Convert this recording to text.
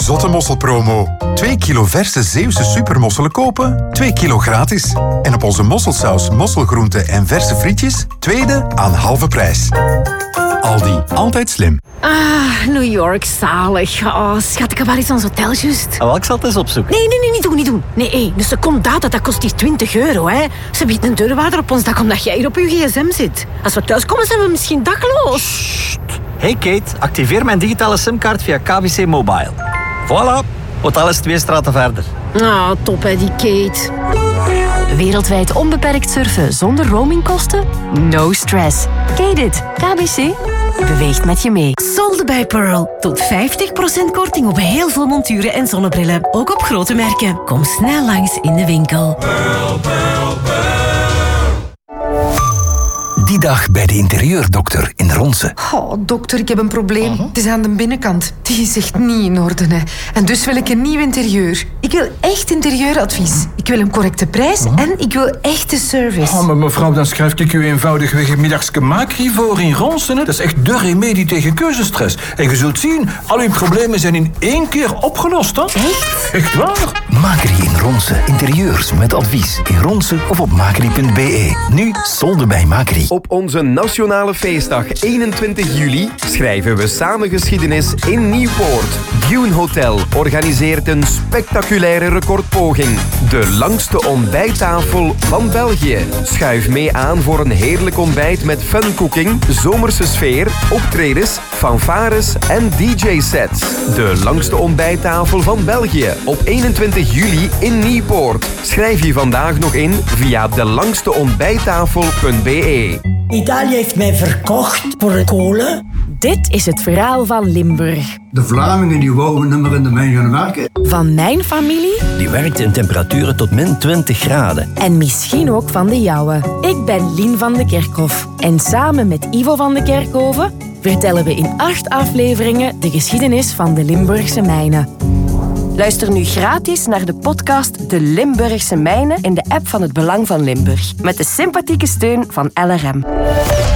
Zotte mosselpromo. 2 kilo verse Zeeuwse supermosselen kopen, 2 kilo gratis. En op onze mosselsaus, mosselgroenten en verse frietjes, tweede aan halve prijs. Aldi, altijd slim. Ah, New York, zalig. Oh, schat, ik heb wel eens ons hotel juist. Ik zal het eens opzoeken. Nee, niet doen. Nee, een seconde data, dat kost hier €20, hè. Ze biedt een deurwaarder op ons dak omdat jij hier op je gsm zit. Als we thuiskomen, zijn we misschien dakloos. Hey Kate, activeer mijn digitale simkaart via KBC Mobile. Voilà, hotel is 2 straten verder. Ah, top hè, die Kate. Wereldwijd onbeperkt surfen zonder roamingkosten? No stress. Kate it. KBC beweegt met je mee. Solde bij Pearl. Tot 50% korting op heel veel monturen en zonnebrillen. Ook op grote merken. Kom snel langs in de winkel. Die dag bij de interieurdokter in Ronse. Oh, dokter, ik heb een probleem. Het is aan de binnenkant. Die is echt niet in orde. Hè. En dus wil ik een nieuw interieur. Ik wil echt interieuradvies. Ik wil een correcte prijs en ik wil echte service. Oh, maar mevrouw, dan schrijf ik u eenvoudigweg een middagske Macri voor in Ronsen. Dat is echt de remedie tegen keuzestress. En je zult zien, al uw problemen zijn in 1 keer opgelost. Hè? Echt? Echt waar? Macri in Ronse. Interieurs met advies. In Ronse of op macri.be. Nu solde bij Macri. Op onze nationale feestdag 21 juli schrijven we samen geschiedenis in Nieuwpoort. Dune Hotel organiseert een spectaculaire recordpoging. De langste ontbijttafel van België. Schuif mee aan voor een heerlijk ontbijt met funcooking, zomerse sfeer, optredens, fanfares en DJ-sets. De langste ontbijttafel van België op 21 juli in Nieuwpoort. Schrijf je vandaag nog in via delangsteontbijttafel.be. Italië heeft mij verkocht voor kolen. Dit is het verhaal van Limburg. De Vlamingen die wouden niet meer in de mijn gaan werken. Van mijn familie. Die werkt in temperaturen tot min 20 graden. En misschien ook van de jouwe. Ik ben Lien van de Kerkhof. En samen met Ivo van de Kerkhoven vertellen we in 8 afleveringen de geschiedenis van de Limburgse mijnen. Luister nu gratis naar de podcast De Limburgse Mijnen in de app van het Belang van Limburg. Met de sympathieke steun van LRM.